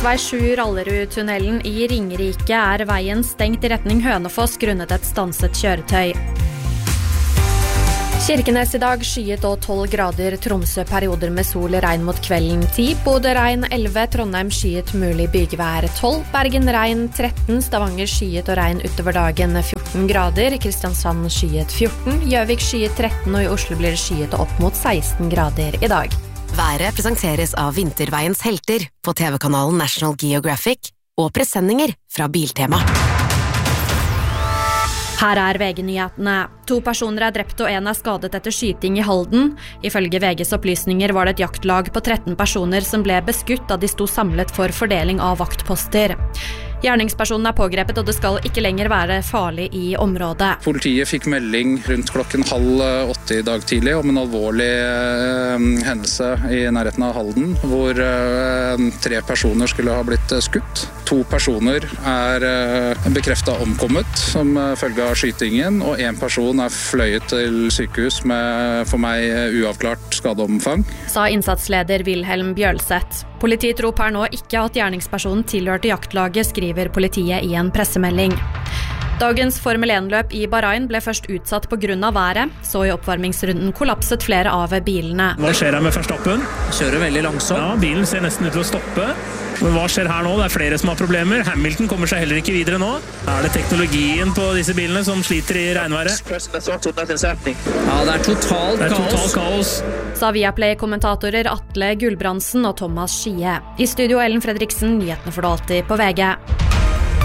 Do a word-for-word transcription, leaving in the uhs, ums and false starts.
Riksvei sju Rallerudtunnelen i Ringerike er veien stengt i retning Hønefoss grunnet et stanset kjøretøy. Kirkenes i dag skyet og tolv grader, Tromsø perioder med sol, regn mot kvelden ti, Bodø regn elleve, Trondheim skyet mulig bygevær tolv, Bergen regn tretten, Stavanger skyet og regn utover dagen fjorten grader, Kristiansand skyet fjorten, Gjøvik skyet tretten og i Oslo blir det skyet opp mot seksten grader i dag. Været presenteres av Vinterveiens helter på T V-kanalen National Geographic og presenninger fra Biltema. Her er V G-nyhetene. To personer er drept og en er skadet etter skyting i Halden. Ifølge V G's opplysninger var det et jaktlag på tretten personer som ble beskutt da de sto samlet for fordeling av vaktposter. Gjerningspersonen er pågrepet, og det skal ikke lenger være farlig i området. Politiet fikk melding rundt klokken halv åtte i dag tidlig om en alvorlig eh, hendelse i nærheten av Halden, hvor eh, tre personer skulle ha blitt skutt. To personer er eh, bekreftet omkommet som eh, følge av skytingen, og en person er fløyet til sykehus med for meg uavklart skadeomfang. Sa innsatsleder Wilhelm Bjølseth. Politiet tror per nå ikke at gjerningspersonen tilhørte jaktlaget, skriver politiet i en pressemelding. Dagens Formel én-løp i Bahrain ble først utsatt på grunn av været, så i oppvarmingsrunden kollapset flere av bilene. Hva skjer her med Verstappen? Kjører veldig langsomt. Ja, bilen ser nesten ut til å stoppe. Men hva skjer her nå? Det er flere som har problemer. Hamilton kommer seg heller ikke videre nå. Er det teknologien på disse bilene som sliter i regnværet? Ja, det er totalt Det er kaos. totalt kaos. Sa Viaplay-kommentatorer Atle Gulbrandsen og Thomas Skie. I studio Ellen Fredriksen, nyhetene for det alltid på V G.